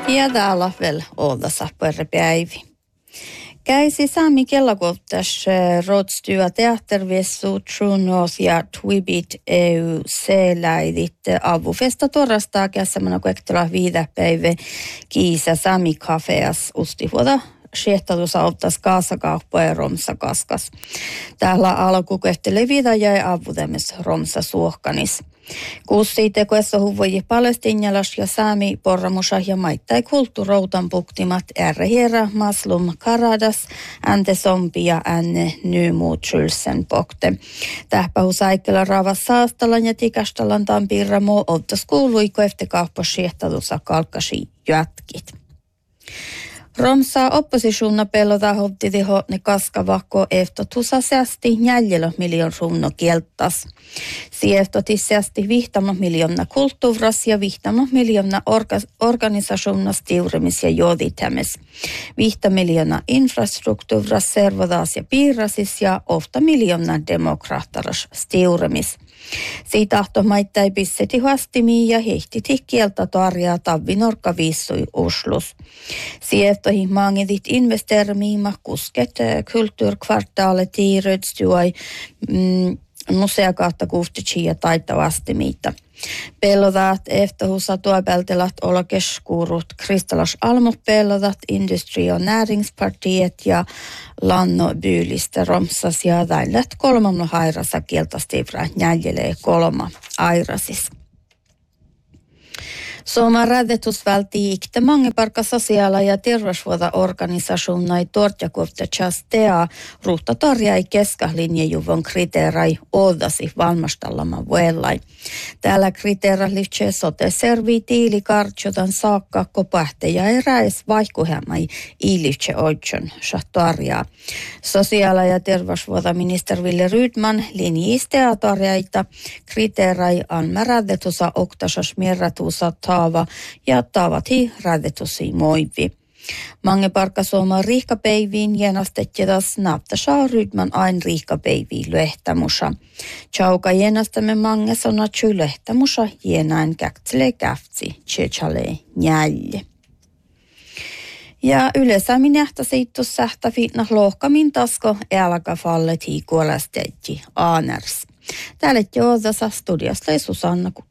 Ja täällä vielä oodassa päivi. Käisi Sami kellakohtas rådstyva teattervessu Trunos ja Twibit EU seläidit avufesta torrastaa kässämänä kuektela viidepäivä kiisa Sami kafeas ustivuota. Siehtatusa ottas kaasakauppa ja romsa kaskas. Täällä alkukehtele viida jäi avutemis romsa suohkanis. Kuussi tekoessa huvoji palestinjalas ja saami porramusa ja maittai kulttuuroutan puktimat ärhiera maslum karadas ante sompi ja änne nymuutsulsen pokte. Tähpähus aikella raavas saastalan ja tikastalan tampirramo ottas kuului koefte kauppa siehtatusa kalkkasi jätkit. Romsa oppositionna pelota hotti teho ne kaskavakko ehtotusa säästi 4 miljoon runno kieltas. Siehtoti säästi 5 miljoona kulttuuras ja 5 miljoona organisationnas tiuremis ja joditämis. 5 miljoona infrastruktuuras servodaas ja piirasis ja 8 miljoona demokraattaras tiuremis. Siitä tahtomaittai pisseti huastimi ja hehtiti kieltä tarjaa tavvinorkka viissui uslus. Sieftoihin maangitit investermiima kusket kulttuurkvartaale tiirödstyöi museakautta kuhtitsi ja taittavasti miitä. Pelotat eftohusa tuopeltelat olkeskuurut kristallas almoppelotat industri- och näringspartiet ja lanno byylistä romsas ja tällät 3 hairasa kieltastivra njäljelee 3 airasis. Suomen rädetus vältii ikte mange parka sosiaala- ja terveysvuotaorganisationai tortjakuutta chastea ruutta tarjai keskalinjejuvon kriteerai oodasi valmastallama vuellai. Täällä kriteera lihtsee sote servi tiili kartjotan saakka kopahte ja eräis vaihkuhämai iilitsee oitson shahtarjaa. Sosiaala- ja terveysvuotaministeri Ville Rydman linjistea tarjaita kriteerai anma rädetusa oktasas mierratusa taava ja taavati rädetusi moivi. Mange parka Suomen riihkapäiviin jenastetjetas naptasaa Rydman ain riihkapäiviin lehtämusa. Chauka jenastamme mange sonatsu lehtämusa jenain käktele käftsi tsetsalee njälje. Ja yleensä minähtä seittus sähtä fitna lohkamin tasko älkä fallet hiikuolästeetti aaners. Täällä joodassa studiasta Susanna Kukko.